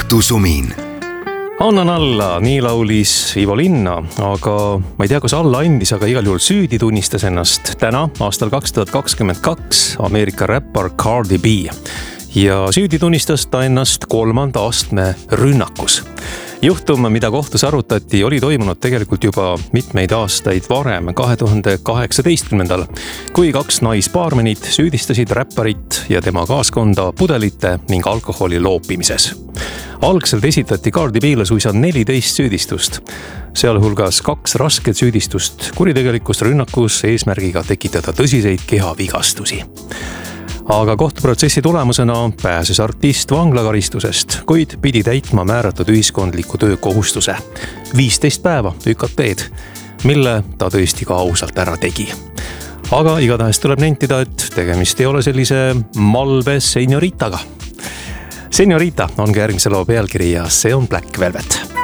õhtusumin. Annan alla, nii laulis Ivo Linna, aga ma ei tea, kas alla andis, aga igal juhul süüdi tunnistas ennast täna, aastal 2022, Ameerika räppar Cardi B. Ja süüdi tunnistas ta ennast 3. astme rünnakus. Juhtum, mida kohtus arutati, oli toimunud tegelikult juba mitmeid aastaid varem, 2018. kui 2 naisbaarmenit süüdistasid räpparit ja tema kaaskonda pudelite ning alkoholi loopimises. Algselt esitati Cardi B'le suisa 14 süüdistust, sealhulgas 2 rasket süüdistust kuritegelikust rünnakus eesmärgiga tekitada tõsiseid kehavigastusi. Aga kohtuprotsessi tulemusena pääses artist vanglakaristusest, kuid pidi täitma määratud ühiskondliku töökohustuse 15 päeva ÜKT-d, mille ta tõesti ka ausalt ära tegi. Aga igatahes tuleb nentida, et tegemist ei ole sellise malve senioritaga. Seniorita on ka järgmise loo pealkiri ja see on Black Velvet.